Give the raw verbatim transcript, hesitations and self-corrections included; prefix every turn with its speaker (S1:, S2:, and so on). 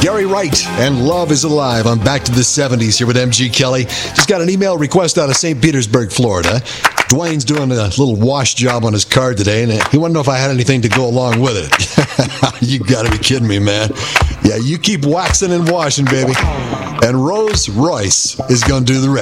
S1: Gary Wright and Love is Alive on Back to the seventies here with M G Kelly. Just got an email request out of Saint Petersburg, Florida. Dwayne's doing a little wash job on his car today, and he wanted to know if I had anything to go along with it. You got to be kidding me, man. Yeah, you keep waxing and washing, baby. And Rose Royce is going to do the rest.